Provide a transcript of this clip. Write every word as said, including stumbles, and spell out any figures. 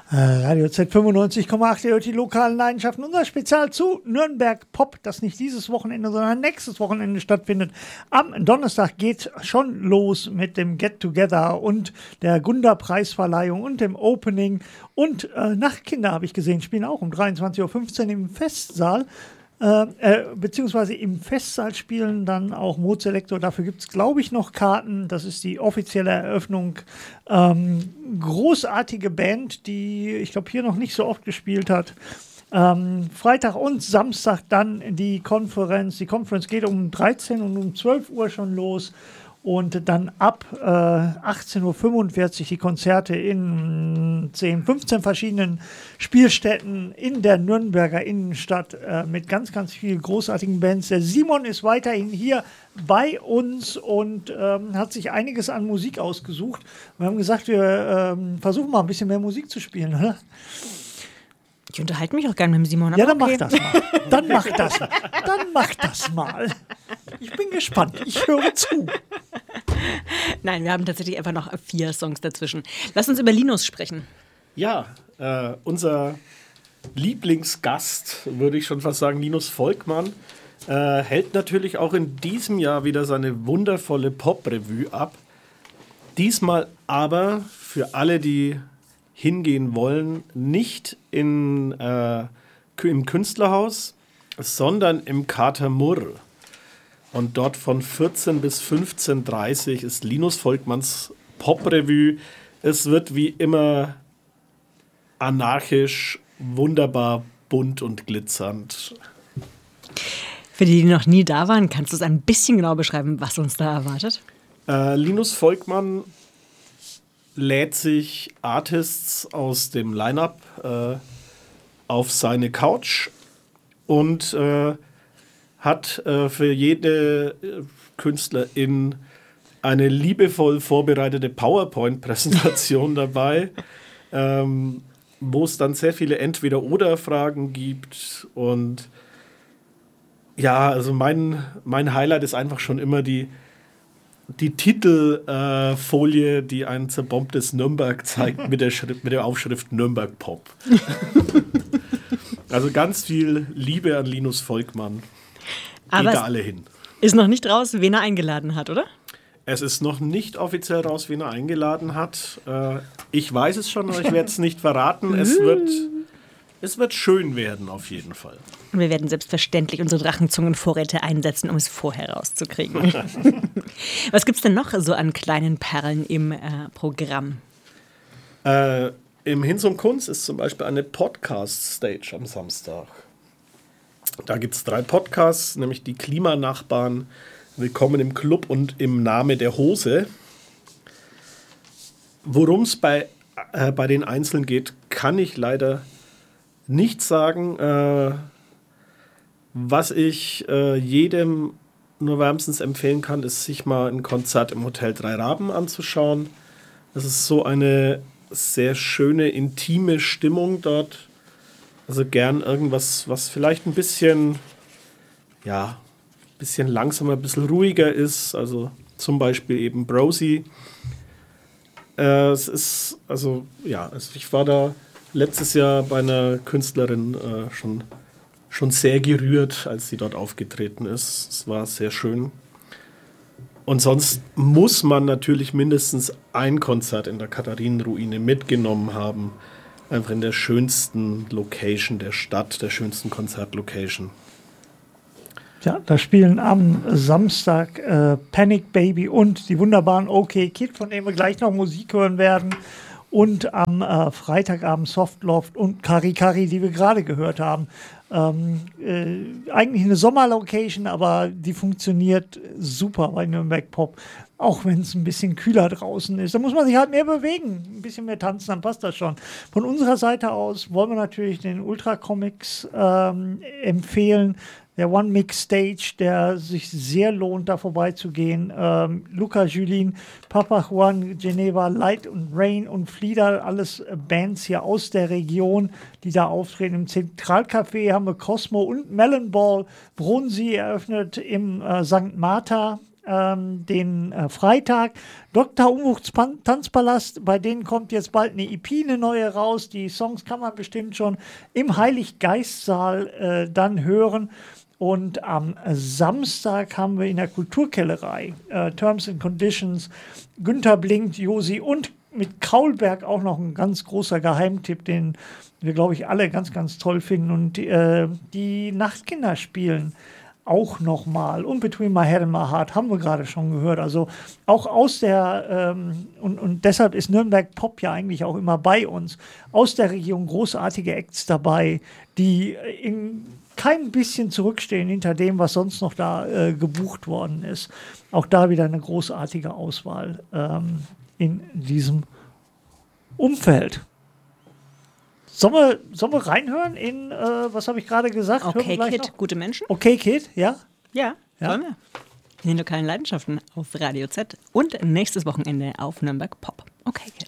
Radio Z fünfundneunzig Komma acht, ihr hört die lokalen Leidenschaften. Unser Spezial zu Nürnberg Pop, das nicht dieses Wochenende, sondern nächstes Wochenende stattfindet. Am Donnerstag geht schon los mit dem Get Together und der Gunda-Preisverleihung und dem Opening. Und äh, Nachtkinder, habe ich gesehen, spielen auch um dreiundzwanzig Uhr fünfzehn im Festsaal. Äh, äh, beziehungsweise im Festsaal spielen dann auch Mozelektor. Dafür gibt es, glaube ich, noch Karten. Das ist die offizielle Eröffnung. Ähm, großartige Band, die, ich glaube, hier noch nicht so oft gespielt hat. Ähm, Freitag und Samstag dann die Konferenz. Die Konferenz geht um dreizehn und um zwölf Uhr schon los. Und dann ab äh, achtzehn Uhr fünfundvierzig die Konzerte in zehn, fünfzehn verschiedenen Spielstätten in der Nürnberger Innenstadt äh, mit ganz, ganz vielen großartigen Bands. Der Simon ist weiterhin hier bei uns und ähm, hat sich einiges an Musik ausgesucht. Wir haben gesagt, wir ähm, versuchen mal ein bisschen mehr Musik zu spielen, oder? Ich unterhalte mich auch gerne mit dem Simon. Ja, dann okay. mach das mal. Dann mach das. Dann mach das mal. Ich bin gespannt. Ich höre zu. Nein, wir haben tatsächlich einfach noch vier Songs dazwischen. Lass uns über Linus sprechen. Ja, äh, unser Lieblingsgast, würde ich schon fast sagen, Linus Volkmann, äh, hält natürlich auch in diesem Jahr wieder seine wundervolle Pop-Revue ab. Diesmal aber für alle, die hingehen wollen, nicht in, äh, im Künstlerhaus, sondern im Kater Murr. Und dort von vierzehn bis fünfzehn Uhr dreißig ist Linus Volkmanns Pop-Revue. Es wird wie immer anarchisch, wunderbar, bunt und glitzernd. Für die, die noch nie da waren, kannst du es ein bisschen genau beschreiben, was uns da erwartet? Äh, Linus Volkmann lädt sich Artists aus dem Line-Up äh, auf seine Couch und äh, hat äh, für jede äh, Künstlerin eine liebevoll vorbereitete PowerPoint-Präsentation dabei, ähm, wo es dann sehr viele Entweder-Oder-Fragen gibt. Und ja, also mein, mein Highlight ist einfach schon immer die Die Titelfolie, äh, die ein zerbombtes Nürnberg zeigt, mit der, Schrift, mit der Aufschrift Nürnberg Pop. Also ganz viel Liebe an Linus Volkmann. Geht Aber da alle hin. Ist noch nicht raus, wen er eingeladen hat, oder? Es ist noch nicht offiziell raus, wen er eingeladen hat. Äh, ich weiß es schon, aber ich werde es nicht verraten. Es wird, es wird schön werden, auf jeden Fall. Und wir werden selbstverständlich unsere Drachenzungenvorräte einsetzen, um es vorher rauszukriegen. Was gibt es denn noch so an kleinen Perlen im äh, Programm? Äh, Im Hinz und Kunst ist zum Beispiel eine Podcast-Stage am Samstag. Da gibt es drei Podcasts, nämlich die Klimanachbarn, Willkommen im Club und Im Name der Hose. Worum es bei, äh, bei den Einzelnen geht, kann ich leider nicht sagen. Äh, was ich äh, jedem nur wärmstens empfehlen kann, ist, sich mal ein Konzert im Hotel Drei Raben anzuschauen. Das ist so eine sehr schöne, intime Stimmung dort. Also gern irgendwas, was vielleicht ein bisschen, ja, ein bisschen langsamer, ein bisschen ruhiger ist. Also zum Beispiel eben Brosi. Äh, es ist, also ja, also ich war da letztes Jahr bei einer Künstlerin äh, schon, schon sehr gerührt, als sie dort aufgetreten ist. Es war sehr schön. Und sonst muss man natürlich mindestens ein Konzert in der Katharinenruine mitgenommen haben. Einfach in der schönsten Location der Stadt, der schönsten Konzertlocation. Ja, da spielen am Samstag äh, Panic Baby und die wunderbaren OK Kid, von denen wir gleich noch Musik hören werden. Und am äh, Freitagabend Softloft und Kari Kari, die wir gerade gehört haben. Ähm, äh, eigentlich eine Sommerlocation, aber die funktioniert super bei Nürnberg Pop. Auch wenn es ein bisschen kühler draußen ist. Da muss man sich halt mehr bewegen, ein bisschen mehr tanzen, dann passt das schon. Von unserer Seite aus wollen wir natürlich den Ultra Comics ähm, empfehlen. Der One Mix Stage, der sich sehr lohnt, da vorbeizugehen. Ähm, Luca Julien, Papa Juan, Geneva, Light und Rain und Flieder, alles Bands hier aus der Region, die da auftreten. Im Zentralcafé haben wir Cosmo und Melon Ball. Bronzy eröffnet im äh, Sankt Martha ähm, den äh, Freitag. Doktor Unwuchts Pan- Tanzpalast, bei denen kommt jetzt bald eine E P, eine neue raus. Die Songs kann man bestimmt schon im Heiliggeistsaal äh, dann hören. Und am Samstag haben wir in der Kulturkellerei äh, Terms and Conditions, Günther Blinkt, Josi und mit Kaulberg auch noch ein ganz großer Geheimtipp, den wir, glaube ich, alle ganz, ganz toll finden. Und äh, die Nachtkinder spielen auch nochmal. Und Between My Head and My Heart haben wir gerade schon gehört. Also auch aus der, ähm, und, und deshalb ist Nürnberg Pop ja eigentlich auch immer bei uns, aus der Region großartige Acts dabei, die in kein bisschen zurückstehen hinter dem, was sonst noch da äh, gebucht worden ist. Auch da wieder eine großartige Auswahl ähm, in diesem Umfeld. Sollen wir, sollen wir reinhören in, äh, was habe ich gerade gesagt? Okay, Kid, gute Menschen? Okay, Kid, ja? Ja, Ja? wollen wir. In den lokalen Leidenschaften auf Radio Z und nächstes Wochenende auf Nürnberg Pop. Okay, Kid.